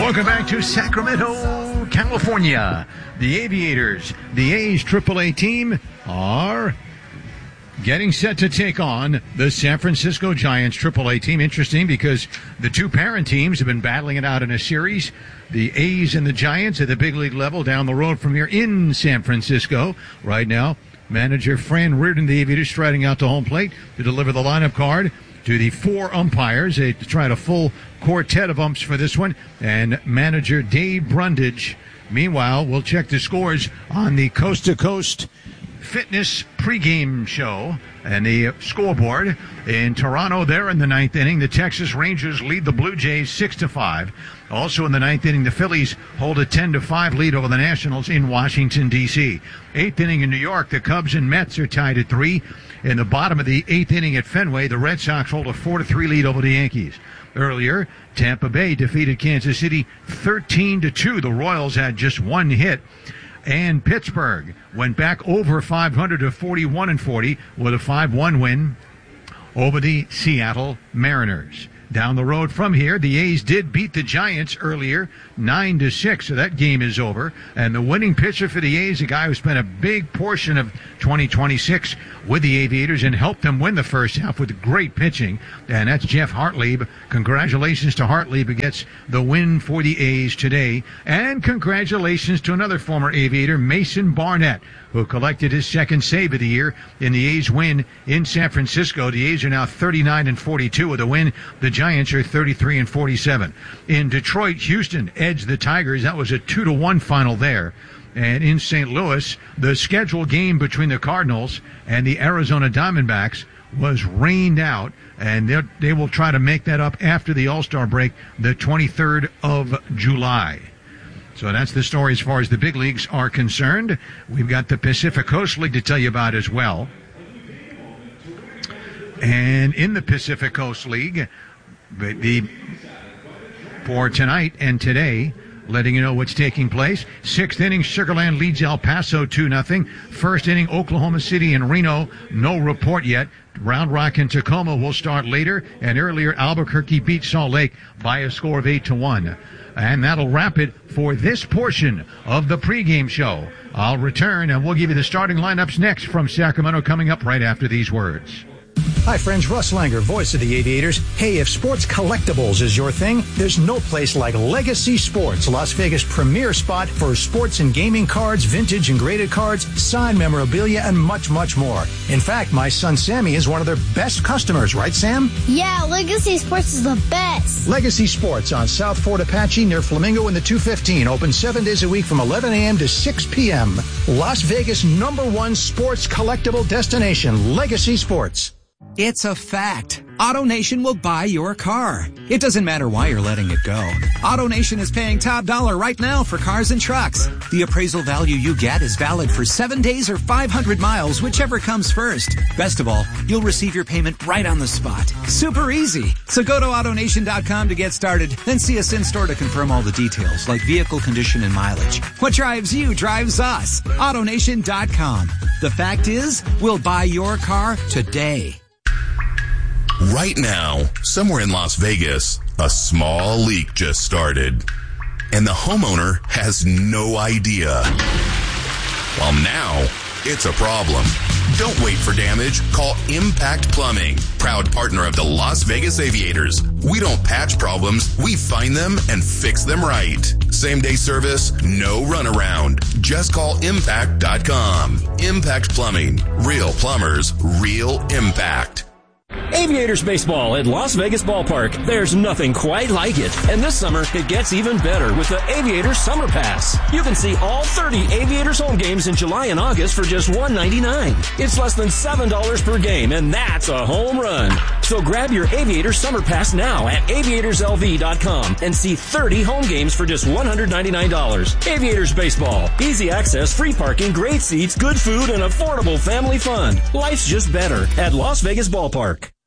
Welcome back to Sacramento, California. The Aviators, the A's AAA team, are getting set to take on the San Francisco Giants AAA team. Interesting because the two parent teams have been battling it out in a series. The A's and the Giants at the big league level down the road from here in San Francisco. Right now, manager Fran Reardon, the Aviators, striding out to home plate to deliver the lineup card to the four umpires. They tried a full quartet of umps for this one. And manager Dave Brundage, meanwhile, will check the scores on the Coast to Coast Fitness pregame show and the scoreboard. In Toronto, there in the ninth inning, the Texas Rangers lead the Blue Jays 6-5. Also in the ninth inning, the Phillies hold a 10-5 lead over the Nationals in Washington, D.C. Eighth inning in New York, the Cubs and Mets are tied at 3. In the bottom of the eighth inning at Fenway, the Red Sox hold a 4-3 lead over the Yankees. Earlier, Tampa Bay defeated Kansas City 13-2. The Royals had just one hit. And Pittsburgh went back over 500 to 41-40 with a 5-1 win over the Seattle Mariners. Down the road from here, the A's did beat the Giants earlier, 9-6, so that game is over. And the winning pitcher for the A's, a guy who spent a big portion of 2026 with the Aviators and helped them win the first half with great pitching, and that's Jeff Hartlieb. Congratulations to Hartlieb, who gets the win for the A's today. And congratulations to another former Aviator, Mason Barnett, who collected his second save of the year in the A's win in San Francisco. The A's are now 39-42 with a win. The Giants are 33-47. In Detroit, Houston edged the Tigers. That was a 2-1 final there. And in St. Louis, the scheduled game between the Cardinals and the Arizona Diamondbacks was rained out, and they will try to make that up after the All-Star break, the 23rd of July. So that's the story as far as the big leagues are concerned. We've got the Pacific Coast League to tell you about as well. And in the Pacific Coast League, for tonight and today, letting you know what's taking place. Sixth inning, Sugar Land leads El Paso 2-0. First inning, Oklahoma City and Reno, no report yet. Round Rock and Tacoma will start later. And earlier, Albuquerque beat Salt Lake by a score of 8-1. And that'll wrap it for this portion of the pregame show. I'll return and we'll give you the starting lineups next from Sacramento, coming up right after these words. Hi friends, Russ Langer, voice of the Aviators. Hey, if sports collectibles is your thing, there's no place like Legacy Sports, Las Vegas' premier spot for sports and gaming cards, vintage and graded cards, signed memorabilia, and much, much more. In fact, my son Sammy is one of their best customers, right, Sam? Yeah, Legacy Sports is the best. Legacy Sports on South Fort Apache near Flamingo in the 215. Open 7 days a week from 11 a.m. to 6 p.m. Las Vegas' #1 sports collectible destination, Legacy Sports. It's a fact. AutoNation will buy your car. It doesn't matter why you're letting it go. AutoNation is paying top dollar right now for cars and trucks. The appraisal value you get is valid for 7 days or 500 miles, whichever comes first. Best of all, you'll receive your payment right on the spot. Super easy. So go to AutoNation.com to get started, then see us in-store to confirm all the details, like vehicle condition and mileage. What drives you drives us. AutoNation.com. The fact is, we'll buy your car today. Right now, somewhere in Las Vegas, a small leak just started, and the homeowner has no idea. Well, now, it's a problem. Don't wait for damage. Call Impact Plumbing, proud partner of the Las Vegas Aviators. We don't patch problems, we find them and fix them right. Same-day service, no runaround. Just call Impact.com. Impact Plumbing. Real plumbers, real impact. Aviators baseball at Las Vegas Ballpark. There's nothing quite like it. And this summer, it gets even better with the Aviators Summer Pass. You can see all 30 Aviators home games in July and August for just $1.99. It's less than $7 per game, and that's a home run. So grab your Aviators Summer Pass now at aviatorslv.com and see 30 home games for just $199. Aviators baseball. Easy access, free parking, great seats, good food, and affordable family fun. Life's just better at Las Vegas Ballpark.